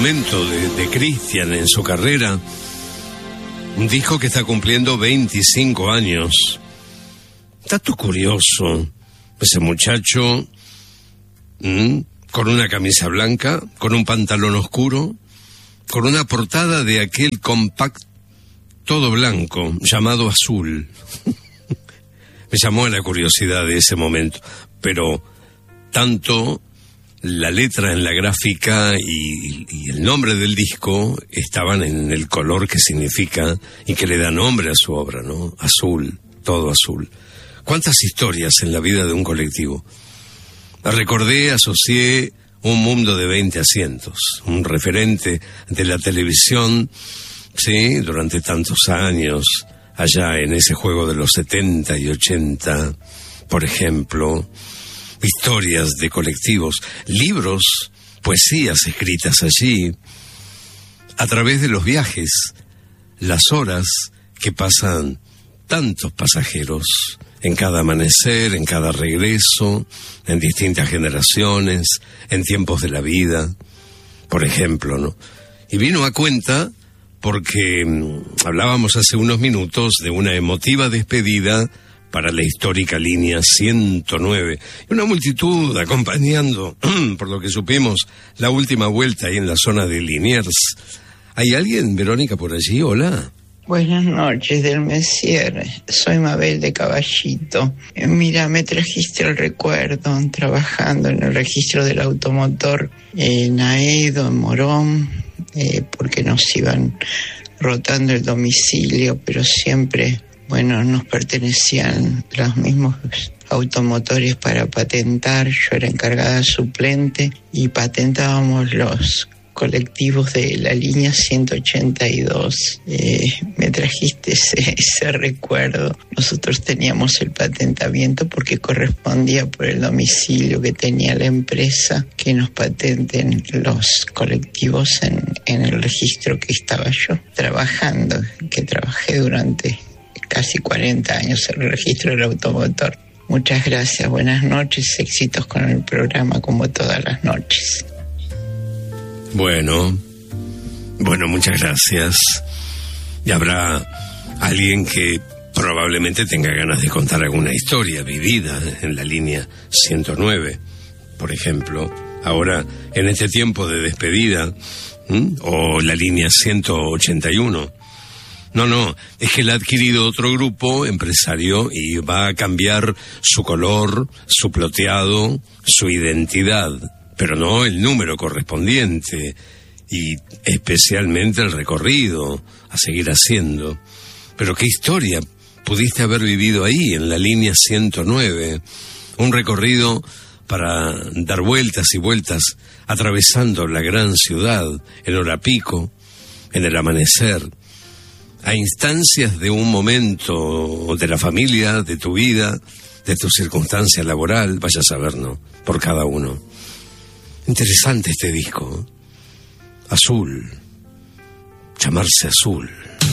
momento de Cristian en su carrera. Un disco que está cumpliendo 25 años. Dato curioso, ese muchacho con una camisa blanca, con un pantalón oscuro, con una portada de aquel compact todo blanco llamado Azul. Me llamó la curiosidad de ese momento, pero tanto la letra en la gráfica y el nombre del disco estaban en el color que significa y que le da nombre a su obra, ¿no? Azul, todo azul. ¿Cuántas historias en la vida de un colectivo? Recordé, asocié Un mundo de 20 asientos, un referente de la televisión, sí, durante tantos años, allá en ese juego de los 70 y 80, por ejemplo. Historias de colectivos, libros, poesías escritas allí, a través de los viajes, las horas que pasan tantos pasajeros, en cada amanecer, en cada regreso, en distintas generaciones, en tiempos de la vida, por ejemplo, ¿no? Y vino a cuenta porque hablábamos hace unos minutos de una emotiva despedida para la histórica línea 109, y una multitud acompañando, por lo que supimos, la última vuelta ahí en la zona de Liniers. ¿Hay alguien, Verónica, por allí? Hola. Buenas noches del Messier, soy Mabel de Caballito. Mira, me trajiste el recuerdo trabajando en el registro del automotor en Aedo, en Morón, porque nos iban rotando el domicilio, pero siempre, bueno, nos pertenecían los mismos automotores para patentar. Yo era encargada suplente y patentábamos los colectivos de la línea 182. Me trajiste ese recuerdo. Nosotros teníamos el patentamiento porque correspondía por el domicilio que tenía la empresa que nos patenten los colectivos en el registro que estaba yo trabajando, que trabajé durante casi 40 años en el registro del automotor. Muchas gracias, buenas noches, éxitos con el programa como todas las noches. Bueno, muchas gracias. Y habrá alguien que probablemente tenga ganas de contar alguna historia vivida en la línea 109, por ejemplo, ahora en este tiempo de despedida, o la línea 181. No, es que él ha adquirido otro grupo empresario y va a cambiar su color, su ploteado, su identidad, pero no el número correspondiente, y especialmente el recorrido a seguir haciendo. Pero qué historia pudiste haber vivido ahí, en la línea 109, un recorrido para dar vueltas y vueltas, atravesando la gran ciudad, en hora pico, en el amanecer, a instancias de un momento de la familia, de tu vida, de tu circunstancia laboral, vaya a saber, ¿no? Por cada uno. Interesante este disco. Azul. Llamarse Azul.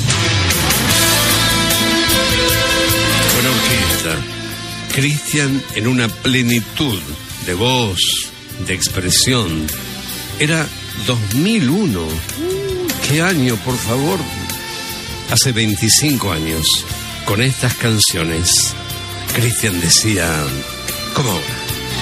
Buena orquesta. Cristian en una plenitud de voz, de expresión. Era 2001. ¿Qué año, por favor? Hace 25 años, con estas canciones, Cristian decía, ¿cómo ahora?